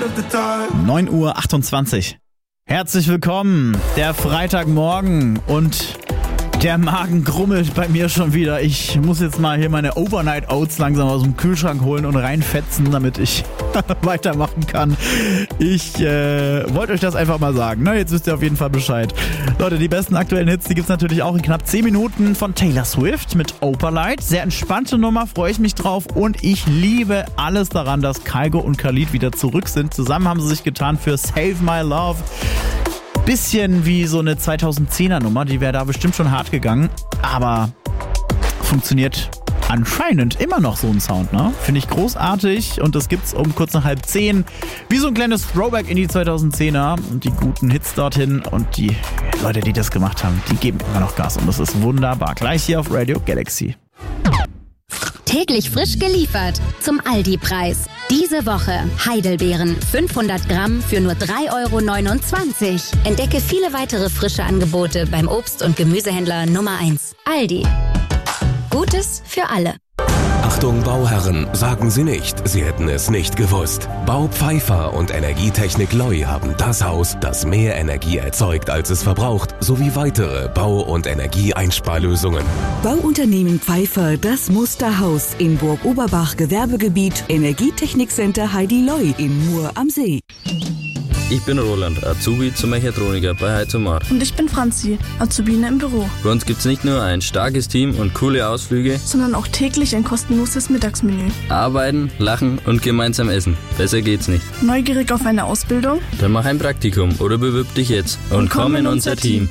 9:28 Uhr. Herzlich willkommen, der Freitagmorgen und der Magen grummelt bei mir schon wieder. Ich muss jetzt mal hier meine Overnight Oats langsam aus dem Kühlschrank holen und reinfetzen, damit ich weitermachen kann. Ich wollte euch das einfach mal sagen. Na, jetzt wisst ihr auf jeden Fall Bescheid. Leute, die besten aktuellen Hits, die gibt's natürlich auch in knapp 10 Minuten von Taylor Swift mit Opalite. Sehr entspannte Nummer, freue ich mich drauf. Und ich liebe alles daran, dass Kygo und Khalid wieder zurück sind. Zusammen haben sie sich getan für Save My Love. Bisschen wie so eine 2010er Nummer, die wäre da bestimmt schon hart gegangen, aber funktioniert anscheinend immer noch so ein Sound, ne? Finde ich großartig und das gibt's um kurz nach 9:30, wie so ein kleines Throwback in die 2010er und die guten Hits dorthin und die Leute, die das gemacht haben, die geben immer noch Gas und das ist wunderbar. Gleich hier auf Radio Galaxy. Täglich frisch geliefert zum Aldi-Preis. Diese Woche Heidelbeeren 500 Gramm für nur 3,29 €. Entdecke viele weitere frische Angebote beim Obst- und Gemüsehändler Nummer 1. Aldi. Gutes für alle. Achtung Bauherren, sagen Sie nicht, Sie hätten es nicht gewusst. Bau Pfeiffer und Energietechnik Loi haben das Haus, das mehr Energie erzeugt, als es verbraucht, sowie weitere Bau- und Energieeinsparlösungen. Bauunternehmen Pfeiffer, das Musterhaus in Burg Oberbach Gewerbegebiet, Energietechnikcenter Heidi Loi in Mur am See. Ich bin Roland, Azubi zum Mechatroniker bei Heizomar. Und ich bin Franzi, Azubine im Büro. Bei uns gibt's nicht nur ein starkes Team und coole Ausflüge, Sondern auch täglich ein kostenloses Mittagsmenü. arbeiten, lachen und gemeinsam essen. Besser geht's nicht. Neugierig auf eine Ausbildung? Dann mach ein Praktikum oder bewirb dich jetzt und komm in unser Team.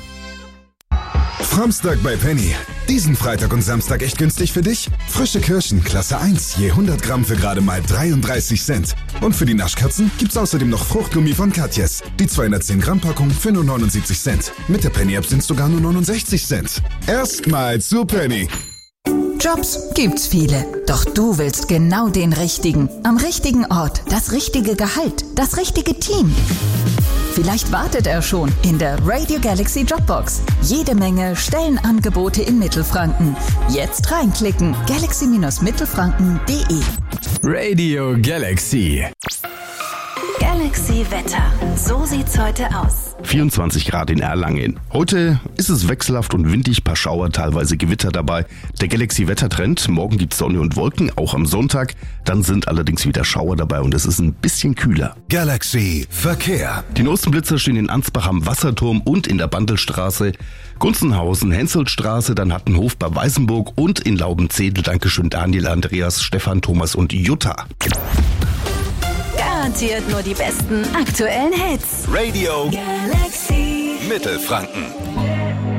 Framstag bei Penny. Diesen Freitag und Samstag echt günstig für dich? Frische Kirschen, Klasse 1, je 100 Gramm für gerade mal 33 Cent. Und für die Naschkatzen gibt's außerdem noch Fruchtgummi von Katjes. Die 210 Gramm Packung für nur 79 Cent. Mit der Penny-App sind's sogar nur 69 Cent. Erstmal zu Penny. Jobs gibt's viele. Doch du willst genau den richtigen. Am richtigen Ort. Das richtige Gehalt. Das richtige Team. Vielleicht wartet er schon in der Radio Galaxy Jobbox. Jede Menge Stellenangebote in Mittelfranken. Jetzt reinklicken. galaxy-mittelfranken.de. Radio Galaxy. Galaxy Wetter. So sieht's heute aus. 24 Grad in Erlangen. Heute ist es wechselhaft und windig, paar Schauer, teilweise Gewitter dabei. Der Galaxy-Wettertrend, morgen gibt's Sonne und Wolken, auch am Sonntag. Dann sind allerdings wieder Schauer dabei und es ist ein bisschen kühler. Galaxy Verkehr. Die neuesten Blitzer stehen in Ansbach am Wasserturm und in der Bandelstraße. Gunzenhausen, Henselstraße, dann Hattenhof bei Weißenburg und in Laubenzedel. Dankeschön Daniel, Andreas, Stefan, Thomas und Jutta. Garantiert nur die besten aktuellen Hits. Radio Galaxy. Mittelfranken.